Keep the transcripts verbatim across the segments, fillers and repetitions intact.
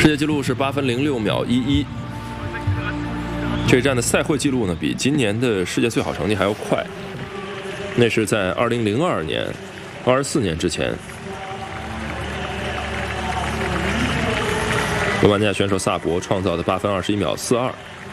世界纪录是八分零六秒一一。这一站的赛会纪录呢，比今年的世界最好成绩还要快。那是在二零零二年，二十四年之前。罗马尼亚选手萨博创造的八分二十一秒四二。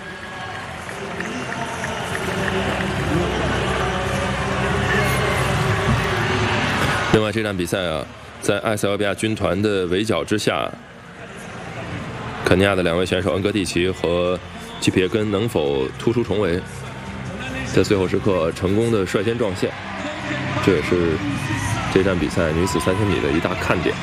另外，这场比赛啊，在埃塞俄比亚军团的围剿之下，肯尼亚的两位选手恩格蒂奇和基皮耶根能否突出重围，在最后时刻成功的率先撞线，这也是这站比赛女子三千米的一大看点。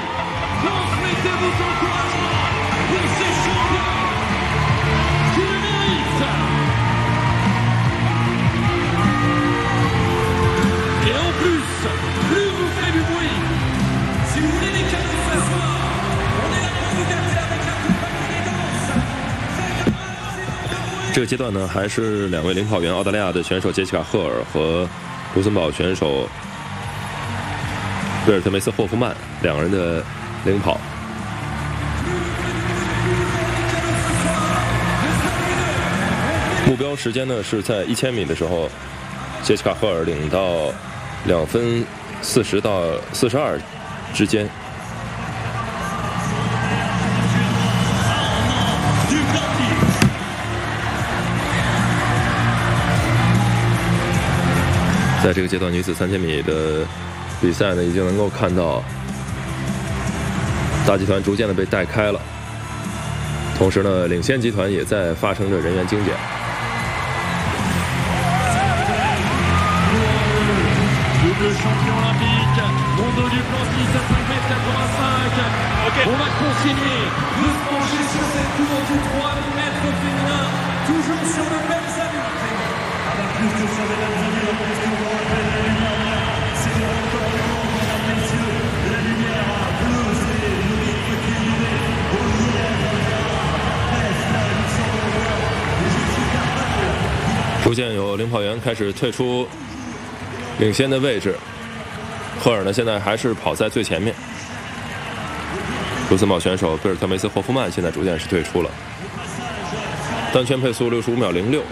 这个阶段呢，还是两位领跑员，澳大利亚的选手杰西卡·赫尔和卢森堡选手贝尔特梅斯·霍夫曼两人的领跑。目标时间呢是在一千米的时候，杰西卡·赫尔领到两分四十到四十二之间。在这个阶段，女子三千米的比赛呢，已经能够看到大集团逐渐的被带开了，同时呢，领先集团也在发生着人员精简。逐渐有领跑员开始退出领先的位置，赫尔呢现在还是跑在最前面。卢森堡选手贝尔特梅斯·霍夫曼现在逐渐是退出了，单圈配速六十五秒零六。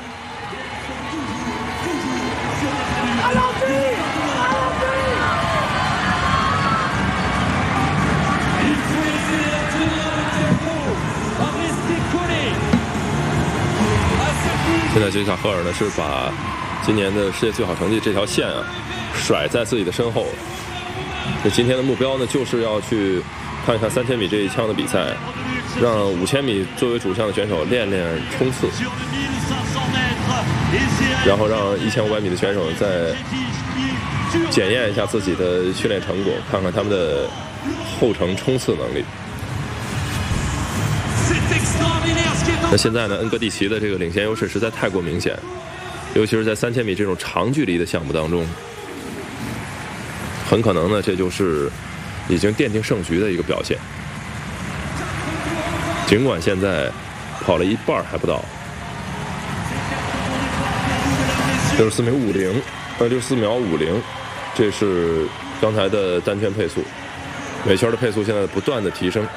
现在杰西卡·赫尔呢是把今年的世界最好成绩这条线啊甩在自己的身后。那今天的目标呢，就是要去看一看三千米这一枪的比赛，让五千米作为主项的选手练练冲刺，然后让一千五百米的选手再检验一下自己的训练成果，看看他们的后程冲刺能力。那现在呢，恩格蒂奇的这个领先优势实在太过明显，尤其是在三千米这种长距离的项目当中，很可能呢，这就是已经奠定胜局的一个表现。尽管现在跑了一半还不到，六十四秒五零，呃，六十四秒五零，这是刚才的单圈配速，每圈的配速现在不断的提升。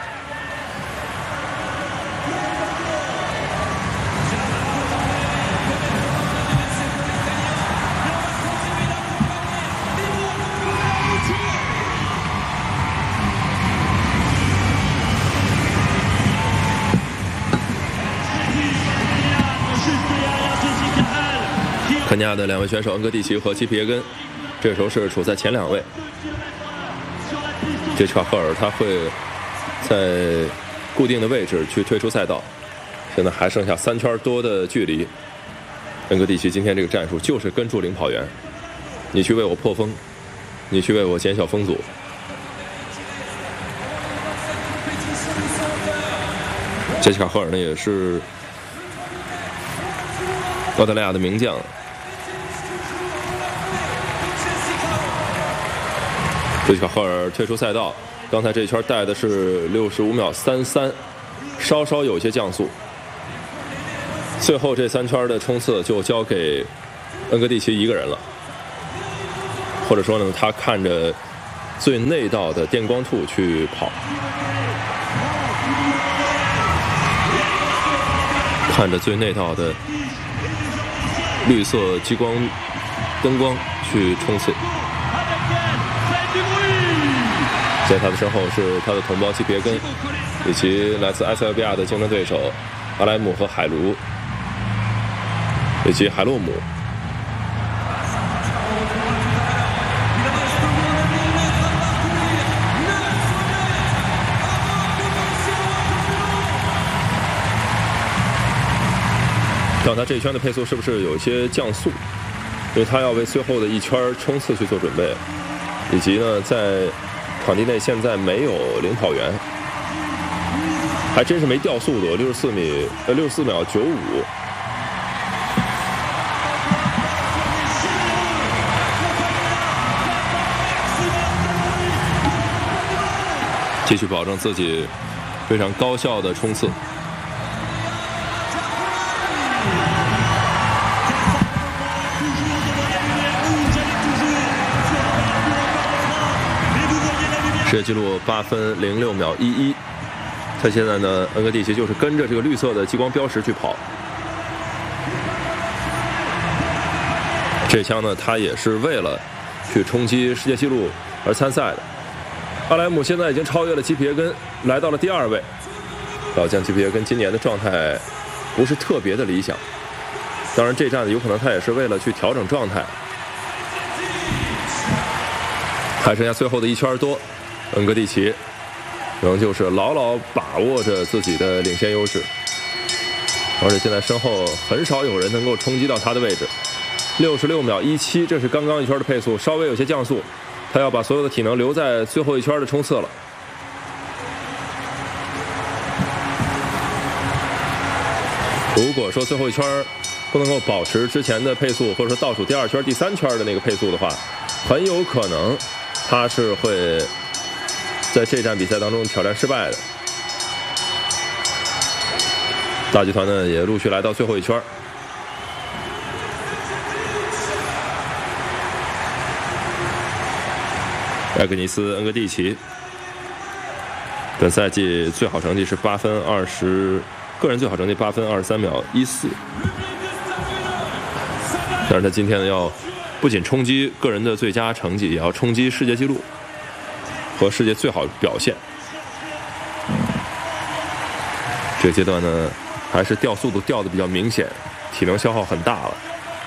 肯尼亚的两位选手恩格蒂奇和基皮耶根，这个时候是处在前两位。杰西卡·赫尔他会在固定的位置去退出赛道，现在还剩下三圈多的距离。恩格蒂奇今天这个战术就是跟住领跑员，你去为我破风，你去为我减小风阻。杰西卡·赫尔呢也是澳大利亚的名将。杰西卡·赫尔退出赛道，刚才这一圈带的是六十五秒三三，稍稍有些降速。最后这三圈的冲刺就交给恩格蒂奇一个人了，或者说呢，他看着最内道的电光兔去跑。 看着最内道的绿色激光灯光去冲刺。在他的身后是他的同胞基皮耶根，以及来自埃塞俄比亚的竞争对手阿莱姆和海卢，以及海洛姆。看他这一圈的配速是不是有一些降速，因为他要为最后的一圈冲刺去做准备，以及呢，在场地内现在没有领跑员，还真是没掉速度，六十四米呃六十四秒九五。继续保证自己非常高效的冲刺。世界纪录八分零六秒一一，他现在呢，恩格蒂奇就是跟着这个绿色的激光标识去跑。这枪呢，他也是为了去冲击世界纪录而参赛的。阿莱姆现在已经超越了基皮耶根，来到了第二位。老将基皮耶根今年的状态不是特别的理想，当然这站有可能他也是为了去调整状态。还剩下最后的一圈多。恩格蒂奇仍旧是牢牢把握着自己的领先优势，而且现在身后很少有人能够冲击到他的位置。六十六秒一七，这是刚刚一圈的配速，稍微有些降速，他要把所有的体能留在最后一圈的冲刺了。如果说最后一圈不能够保持之前的配速，或者说倒数第二圈、第三圈的那个配速的话，很有可能他是会在这站比赛当中挑战失败的。大集团呢也陆续来到最后一圈。埃格尼斯·恩格蒂奇本赛季最好成绩是八分二十，个人最好成绩八分二十三秒一四。但是他今天呢要不仅冲击个人的最佳成绩，也要冲击世界纪录和世界最好表现。这个阶段呢，还是掉速度掉的比较明显，体能消耗很大了。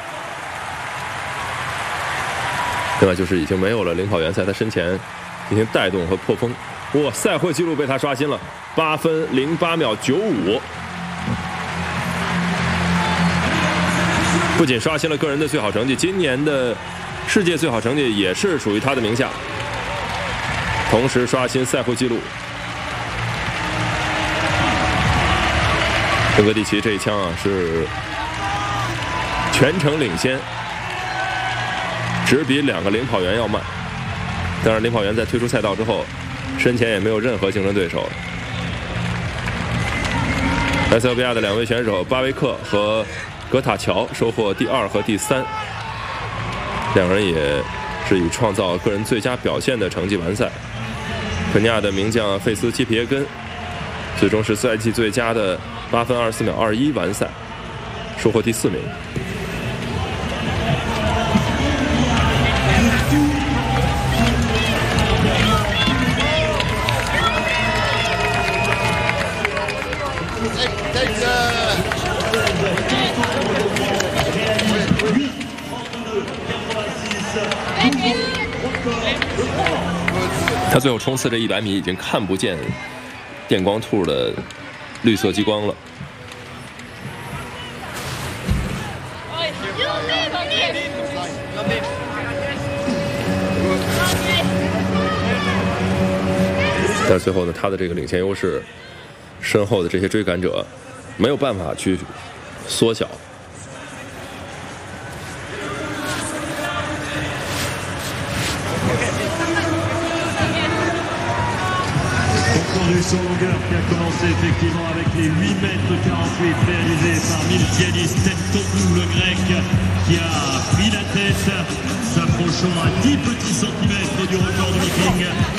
另外就是已经没有了领跑员在他身前进行带动和破风。哇，赛会纪录被他刷新了，八分零八秒九五，不仅刷新了个人的最好成绩，今年的世界最好成绩也是属于他的名下。同时刷新赛会纪录。恩格蒂奇这一枪啊是全程领先，只比两个领跑员要慢。当然，领跑员在退出赛道之后，身前也没有任何竞争对手。埃塞俄比亚的两位选手巴维克和格塔乔收获第二和第三，两人也是以创造个人最佳表现的成绩完赛。肯尼亚的名将费斯基皮耶根最终是赛季最佳的八分二十四秒二一完赛，收获第四名。他最后冲刺这一百米已经看不见电光兔的绿色激光了。但最后呢，他的这个领先优势，身后的这些追赶者没有办法去缩小。 Son longueur qui a commencé effectivement avec les huit mètres quarante-huit réalisés par Miltiadis Tentoglou, le grec, qui a pris la tête, s'approchant à dix petits centimètres du record du Viking.